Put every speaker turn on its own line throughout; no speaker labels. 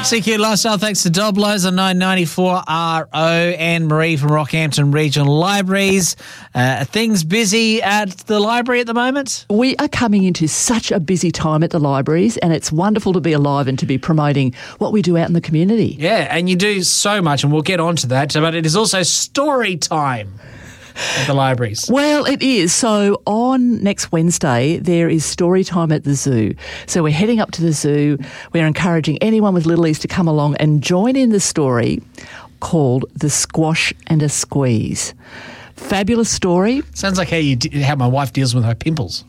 CQ Lifestyle, thanks to Doblos on 994 RO. Anne-Marie from Rockhampton Regional Libraries. Things busy at the library at the moment?
We are coming into such a busy time at the libraries, and it's wonderful to be alive and to be promoting what we do out in the community.
Yeah, and you do so much, and we'll get on to that, but it is also story time at the libraries.
Well, it is. So on next Wednesday, there is story time at the zoo. So we're heading up to the zoo. We're encouraging anyone with littlies to come along and join in the story called The Squash and a Squeeze. Fabulous story.
Sounds like how my wife deals with her pimples.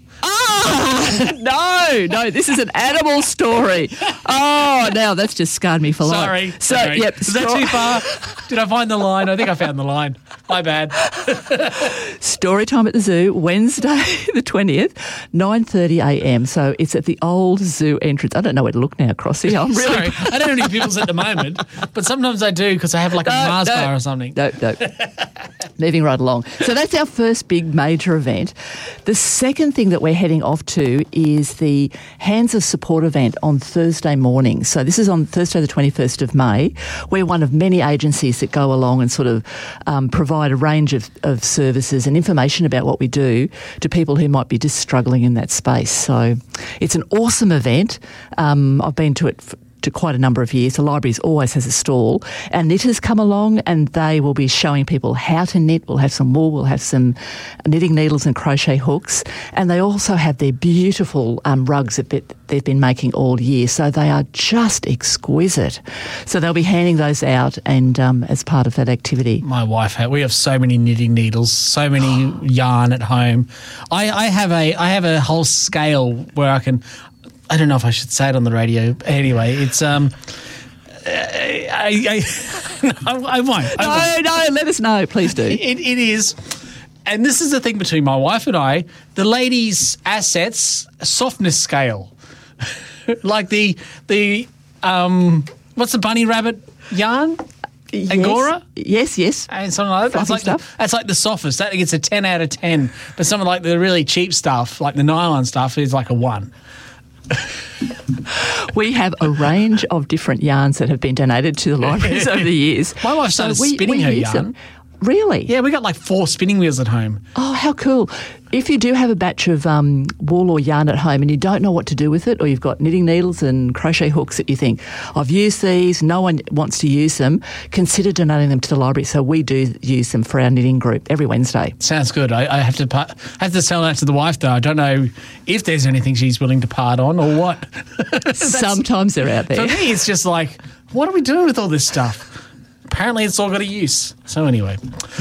No, this is an animal story. Oh, now that's just scarred me for life.
Sorry.
Yep.
Is that too far? Did I find the line? I think I found the line. My bad.
Story time at the zoo, Wednesday the 20th, 9:30am. So it's at the old zoo entrance. I don't know where to look now, Crossy. I'm really
sorry. I don't have any pimples at the moment, but sometimes I do because I have like a Mars bar or something.
No. Moving right along. So that's our first big major event. The second thing that we're heading off to is the Hands of Support event on Thursday morning. So this is on Thursday the 21st of May. We're one of many agencies that go along and sort of provide a range of services and information about what we do to people who might be just struggling in that space. So it's an awesome event. I've been to it to quite a number of years. The libraries always has a stall, and knitters come along and they will be showing people how to knit. We'll have some wool, we'll have some knitting needles and crochet hooks, and they also have their beautiful rugs that they've been making all year, so they are just exquisite. So they'll be handing those out and as part of that activity.
My wife, we have so many knitting needles, so many yarn at home. I have a whole scale where I don't know if I should say it on the radio. Anyway, it's I won't.
No, let us know, please do.
It is, and this is the thing between my wife and I. The ladies' assets softness scale, like the what's the bunny rabbit yarn? Angora?
Yes.
And something like that. That's like the softest. That gets a 10 out of 10. But some of like the really cheap stuff, like the nylon stuff, is like a 1.
We have a range of different yarns that have been donated to the libraries over the years.
My wife started spinning her yarn.
Really?
Yeah, we got like 4 spinning wheels at home.
Oh, how cool. If you do have a batch of wool or yarn at home and you don't know what to do with it, or you've got knitting needles and crochet hooks that you think, I've used these, no one wants to use them, consider donating them to the library. So we do use them for our knitting group every Wednesday.
Sounds good. I have to tell that to the wife, though. I don't know if there's anything she's willing to part on or what.
Sometimes they're out there.
For me, it's just like, what are we doing with all this stuff? Apparently, it's all got a use. So anyway,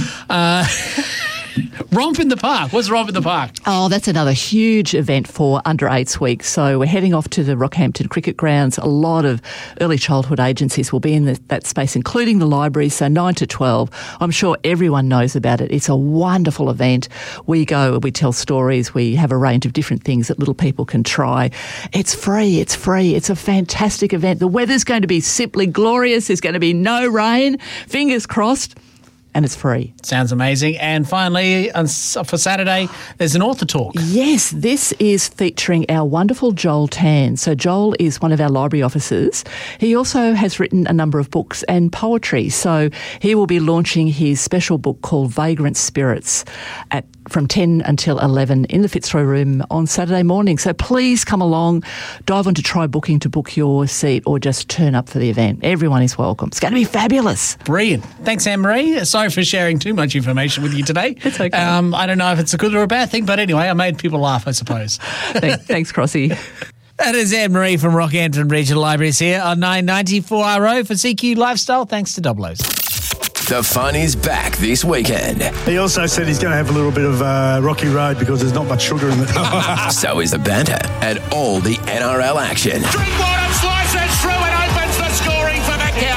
Romp in the Park. What's Romp in the Park?
Oh, that's another huge event for under 8s week. So we're heading off to the Rockhampton Cricket Grounds. A lot of early childhood agencies will be in that space, including the library, so 9 to 12. I'm sure everyone knows about it. It's a wonderful event. We go, we tell stories, we have a range of different things that little people can try. It's free. It's a fantastic event. The weather's going to be simply glorious. There's going to be no rain. Fingers crossed. And it's free.
Sounds amazing. And finally, for Saturday, there's an author talk.
Yes, this is featuring our wonderful Joel Tan. So Joel is one of our library officers. He also has written a number of books and poetry. So he will be launching his special book called Vagrant Spirits from 10 until 11 in the Fitzroy Room on Saturday morning. So please come along, dive onto Try Booking to book your seat, or just turn up for the event. Everyone is welcome. It's going to be fabulous.
Brilliant. Thanks, Anne-Marie. Sorry for sharing too much information with you today.
It's okay.
I don't know if it's a good or a bad thing, but anyway, I made people laugh, I suppose.
Thanks, Crossy.
That is Anne-Marie from Rockhampton Regional Libraries here on 994 RO for CQ Lifestyle. Thanks to Doblos.
The fun is back this weekend.
He also said he's going to have a little bit of rocky road because there's not much sugar in it.
So is the banter and all the NRL action.
Drinkwater slices through and opens the scoring for the Cowboys.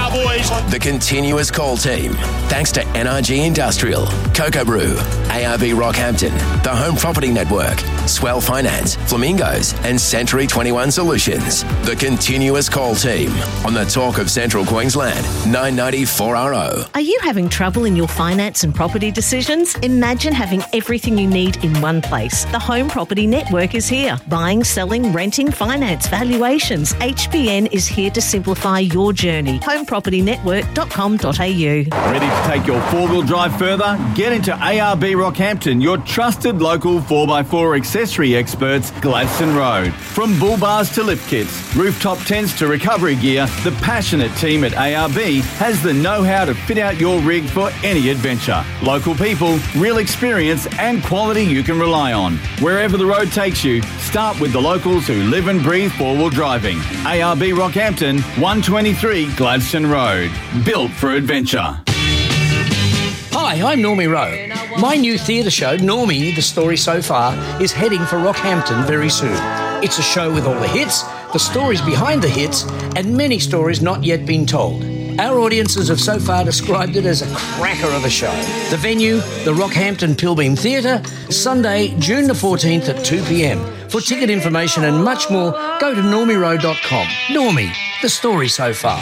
The continuous call team. Thanks to NRG Industrial, Cocoa Brew, ARB Rockhampton, the Home Property Network, Swell Finance, Flamingos, and Century 21 Solutions. The continuous call team on the Talk of Central Queensland, 990 4RO.
Are you having trouble in your finance and property decisions? Imagine having everything you need in one place. The Home Property Network is here. Buying, selling, renting, finance, valuations. HPN is here to simplify your journey. homepropertynetwork.com.au.
Ready to take your four-wheel drive further? Get into ARB Rockhampton, your trusted local 4x4 accessory experts, Gladstone Road. From bull bars to lift kits, rooftop tents to recovery gear, the passionate team at ARB has the know-how to fit out your rig for any adventure. Local people, real experience and quality you can rely on. Wherever the road takes you, start with the locals who live and breathe four-wheel driving. ARB Rockhampton, 123 Gladstone Road. Built for adventure.
Hi, I'm Normie Rowe. My new theatre show, Normie, The Story So Far, is heading for Rockhampton very soon. It's a show with all the hits, the stories behind the hits, and many stories not yet been told. Our audiences have so far described it as a cracker of a show. The venue, the Rockhampton Pilbeam Theatre, Sunday, June the 14th at 2 p.m. For ticket information and much more, go to normierowe.com. Normie, The Story So Far.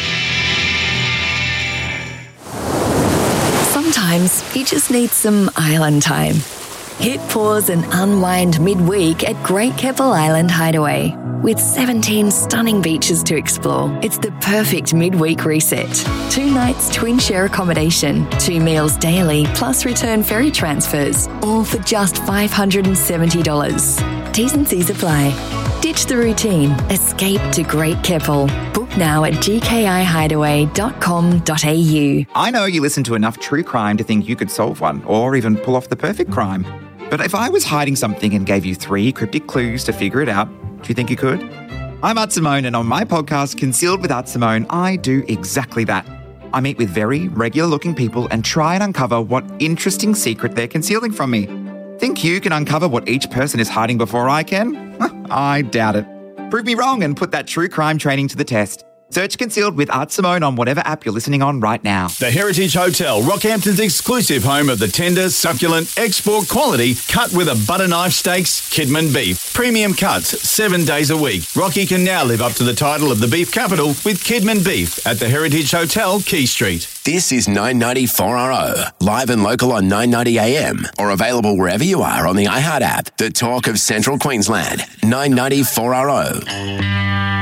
Sometimes you just need some island time. Hit pause and unwind midweek at Great Keppel Island Hideaway. With 17 stunning beaches to explore, it's the perfect midweek reset. 2 nights twin share accommodation, 2 meals daily, plus return ferry transfers, all for just $570. T's and C's apply. Ditch the routine. Escape to Great Keppel. Book now at gkihideaway.com.au.
I know you listen to enough true crime to think you could solve one, or even pull off the perfect crime. But if I was hiding something and gave you 3 cryptic clues to figure it out, do you think you could? I'm Art Simone, and on my podcast, Concealed with Art Simone, I do exactly that. I meet with very regular-looking people and try and uncover what interesting secret they're concealing from me. Think you can uncover what each person is hiding before I can? I doubt it. Prove me wrong and put that true crime training to the test. Search Concealed with Art Simone on whatever app you're listening on right now.
The Heritage Hotel, Rockhampton's exclusive home of the tender, succulent, export quality, cut with a butter knife steaks, Kidman beef. Premium cuts, 7 days a week. Rocky can now live up to the title of the beef capital with Kidman beef at the Heritage Hotel, Quay Street.
This is 990 4RO, live and local on 990 AM, or available wherever you are on the iHeart app. The Talk of Central Queensland, 990 4RO.